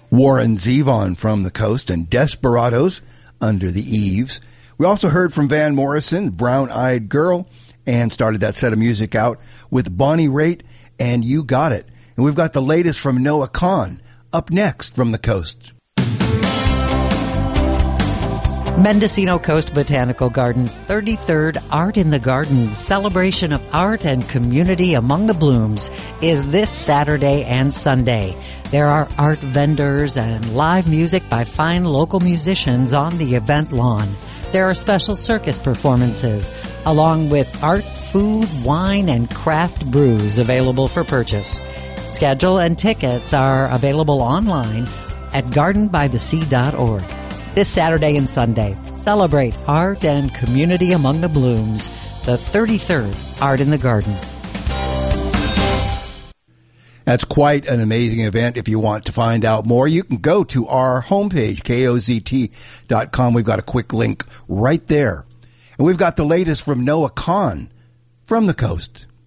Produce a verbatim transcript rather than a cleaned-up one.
Warren Zevon from the Coast and Desperados, Under the Eaves. We also heard from Van Morrison, Brown Eyed Girl, and started that set of music out with Bonnie Raitt and You Got It. And we've got the latest from Noah Kahan up next from the Coast. Mendocino Coast Botanical Gardens' thirty-third Art in the Gardens celebration of art and community among the blooms is this Saturday and Sunday. There are art vendors and live music by fine local musicians on the event lawn. There are special circus performances, along with art, food, wine, and craft brews available for purchase. Schedule and tickets are available online at garden by the sea dot org. This Saturday and Sunday, celebrate art and community among the blooms, the thirty-third Art in the Gardens. That's quite an amazing event. If you want to find out more, you can go to our homepage, K O Z T dot com. We've got a quick link right there. And we've got the latest from Noah Kahan from the Coast.